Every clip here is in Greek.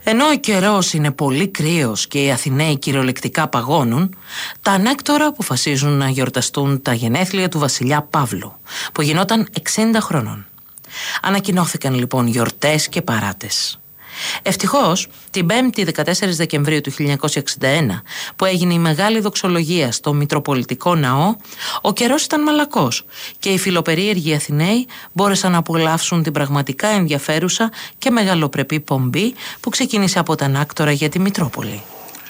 Ενώ ο καιρός είναι πολύ κρύος και οι Αθηναίοι κυριολεκτικά παγώνουν, τα ανέκτορα αποφασίζουν να γιορταστούν τα γενέθλια του βασιλιά Παύλου, που γινόταν 60 χρόνων. Ανακοινώθηκαν λοιπόν γιορτές και παράτες. Ευτυχώς, την 5η 14 Δεκεμβρίου του 1961, που έγινε η μεγάλη δοξολογία στο Μητροπολιτικό Ναό, ο καιρός ήταν μαλακός και οι φιλοπερίεργοι Αθηναίοι μπόρεσαν να απολαύσουν την πραγματικά ενδιαφέρουσα και μεγαλοπρεπή πομπή που ξεκίνησε από τα ανάκτορα για τη Μητρόπολη.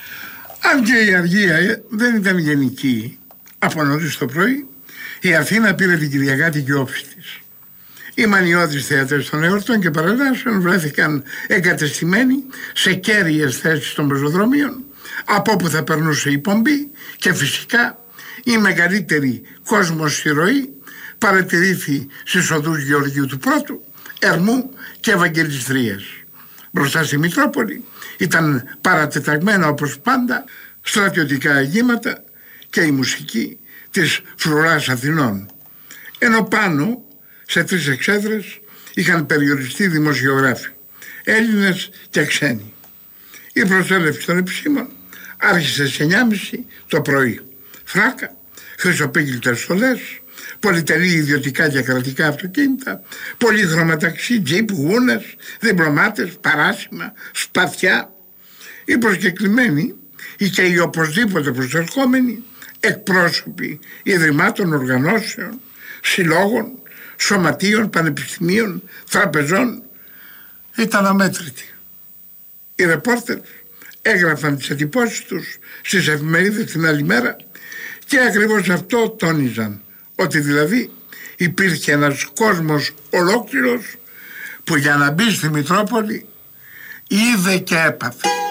Αν και η αργία δεν ήταν γενική, από νωρίς το πρωί η Αθήνα πήρε την κυριακάτικη όψη της. Οι μανιώδεις θέατρες των εορτών και παραδάσεων βρέθηκαν εγκατεστημένοι σε κέρυες θέσεις των πεζοδρομίων, από όπου θα περνούσε η πομπή, και φυσικά η μεγαλύτερη κόσμος ηρωή παρατηρήθη στις οδούς Γεωργίου του Πρώτου, Ερμού και Ευαγγελιστρίας. Μπροστά στη Μητρόπολη ήταν παρατεταγμένα όπως πάντα στρατιωτικά αγήματα και η μουσική της Φρουράς Αθηνών, ενώ πάνω σε 3 εξέδρες είχαν περιοριστεί δημοσιογράφοι, Έλληνες και ξένοι. Η προσέλευση των επισήμων άρχισε στις 9.30 το πρωί. Φράκα, χρυσοπήγγυλτες στολές, πολυτελή ιδιωτικά και κρατικά αυτοκίνητα, πολύχρωμα ταξί, τζιπ, γούνες, διπλωμάτες, παράσημα, σπαθιά. Οι προσκεκλημένοι ή και οι οπωσδήποτε προσερχόμενοι, εκπρόσωποι ιδρυμάτων, οργανώσεων, συλλόγων, σωματείων, πανεπιστημίων, τραπεζών, ήταν αμέτρητοι. Οι ρεπόρτερ έγραφαν τις εντυπώσεις τους στις εφημερίδες την άλλη μέρα και ακριβώς αυτό τόνιζαν, ότι δηλαδή υπήρχε ένας κόσμος ολόκληρος που για να μπει στη Μητρόπολη είδε και έπαθε.